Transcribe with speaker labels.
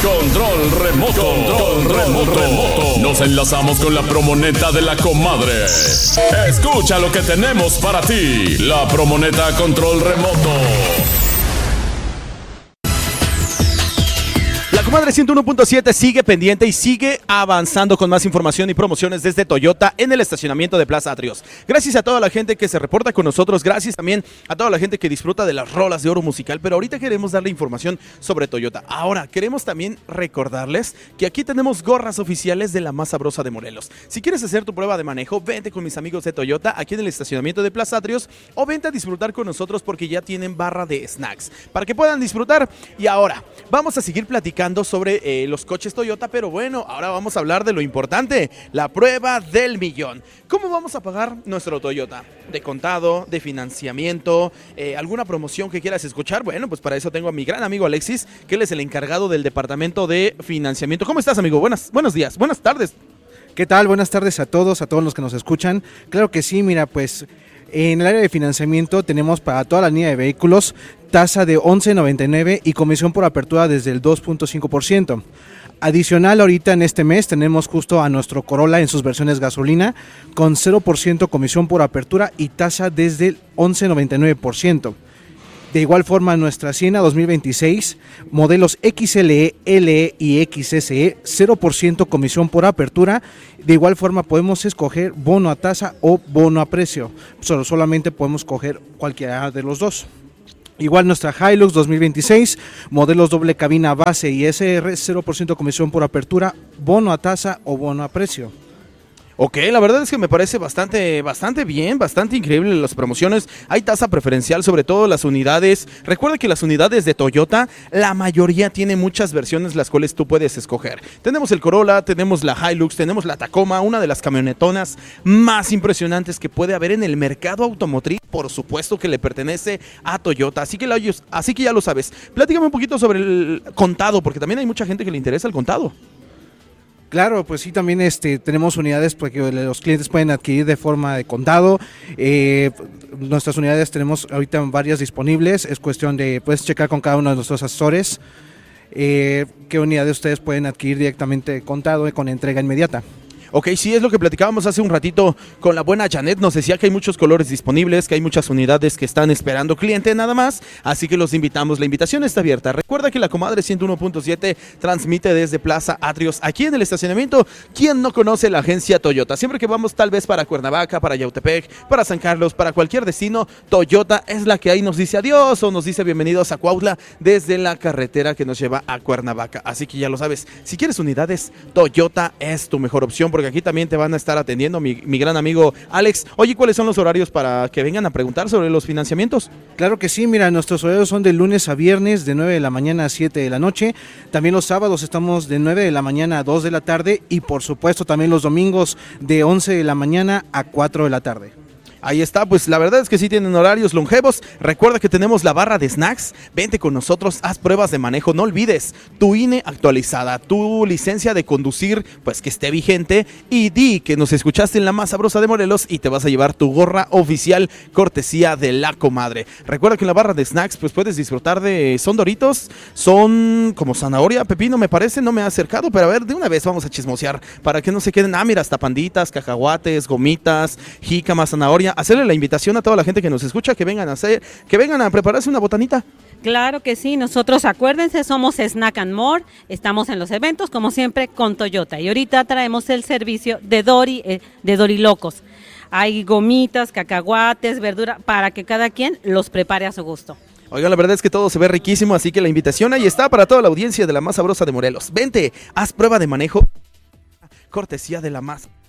Speaker 1: Control remoto. Control remoto. Nos enlazamos con la promoneta de la comadre. Escucha lo que tenemos para ti. La promoneta Control remoto.
Speaker 2: La Comadre 101.7 sigue pendiente y sigue avanzando con más información y promociones desde Toyota en el estacionamiento de Plaza Atrios. Gracias a toda la gente que se reporta con nosotros, gracias también a toda la gente que disfruta de las rolas de oro musical, pero ahorita queremos darle información sobre Toyota. Ahora, queremos también recordarles que aquí tenemos gorras oficiales de la más sabrosa de Morelos. Si quieres hacer tu prueba de manejo, vente con mis amigos de Toyota aquí en el estacionamiento de Plaza Atrios o vente a disfrutar con nosotros porque ya tienen barra de snacks para que puedan disfrutar. Y ahora, vamos a seguir platicando sobre los coches Toyota, pero bueno, ahora vamos a hablar de lo importante, la prueba del millón. ¿Cómo vamos a pagar nuestro Toyota? ¿De contado, de financiamiento, alguna promoción que quieras escuchar? Bueno, pues para eso tengo a mi gran amigo Alexis, que él es el encargado del departamento de financiamiento. ¿Cómo estás, amigo? Buenos días, buenas tardes.
Speaker 3: ¿Qué tal? Buenas tardes a todos los que nos escuchan. Claro que sí, mira, pues en el área de financiamiento tenemos para toda la línea de vehículos tasa de 11.99 y comisión por apertura desde el 2.5%. Adicional, ahorita en este mes tenemos justo a nuestro Corolla en sus versiones gasolina con 0% comisión por apertura y tasa desde el 11.99%. De igual forma, nuestra Siena 2026, modelos XLE, LE y XSE, 0% comisión por apertura. De igual forma, podemos escoger bono a tasa o bono a precio. Solamente podemos escoger cualquiera de los dos. Igual nuestra Hilux 2026, modelos doble cabina base y SR, 0% comisión por apertura, bono a tasa o bono a precio.
Speaker 2: Ok, la verdad es que me parece bastante bien, bastante increíble las promociones. Hay tasa preferencial, sobre todo las unidades. Recuerda que las unidades de Toyota, la mayoría tiene muchas versiones las cuales tú puedes escoger. Tenemos el Corolla, tenemos la Hilux, tenemos la Tacoma, una de las camionetonas más impresionantes que puede haber en el mercado automotriz. Por supuesto que le pertenece a Toyota, así que ya lo sabes. Platícame un poquito sobre el contado, porque también hay mucha gente que le interesa el contado.
Speaker 3: Claro, pues sí, también tenemos unidades porque los clientes pueden adquirir de forma de contado. Nuestras unidades tenemos ahorita varias disponibles. Es cuestión de, puedes checar con cada uno de nuestros asesores qué unidades ustedes pueden adquirir directamente de contado y con entrega inmediata.
Speaker 2: Ok, sí, es lo que platicábamos hace un ratito con la buena Janet. Nos decía que hay muchos colores disponibles, que hay muchas unidades que están esperando cliente nada más. Así que los invitamos. La invitación está abierta. Recuerda que la Comadre 101.7 transmite desde Plaza Atrios, aquí en el estacionamiento. ¿Quién no conoce la agencia Toyota? Siempre que vamos tal vez para Cuernavaca, para Yautepec, para San Carlos, para cualquier destino, Toyota es la que ahí nos dice adiós o nos dice bienvenidos a Cuautla desde la carretera que nos lleva a Cuernavaca. Así que ya lo sabes, si quieres unidades, Toyota es tu mejor opción, porque aquí también te van a estar atendiendo mi gran amigo Alex. Oye, ¿cuáles son los horarios para que vengan a preguntar sobre los financiamientos?
Speaker 3: Claro que sí, mira, nuestros horarios son de lunes a viernes de 9 de la mañana a 7 de la noche. También los sábados estamos de 9 de la mañana a 2 de la tarde y por supuesto también los domingos de 11 de la mañana a 4 de la tarde.
Speaker 2: Ahí está, pues la verdad es que sí tienen horarios longevos. Recuerda que tenemos la barra de snacks. Vente con nosotros, haz pruebas de manejo. No olvides tu INE actualizada, tu licencia de conducir, pues que esté vigente. Y di que nos escuchaste en la más sabrosa de Morelos y te vas a llevar tu gorra oficial cortesía de la Comadre. Recuerda que en la barra de snacks pues puedes disfrutar son Doritos, son como zanahoria, pepino me parece, no me ha acercado, pero a ver, de una vez vamos a chismosear para que no se queden, mira, hasta panditas, cacahuates, gomitas, jícama, zanahoria. Hacerle la invitación a toda la gente que nos escucha que vengan a prepararse una botanita.
Speaker 4: Claro que sí, nosotros acuérdense, somos Snack and More, estamos en los eventos como siempre con Toyota y ahorita traemos el servicio de Dorilocos. Hay gomitas, cacahuates, verdura para que cada quien los prepare a su gusto.
Speaker 2: Oiga, la verdad es que todo se ve riquísimo, así que la invitación ahí está para toda la audiencia de la más sabrosa de Morelos. Vente, haz prueba de manejo cortesía de la más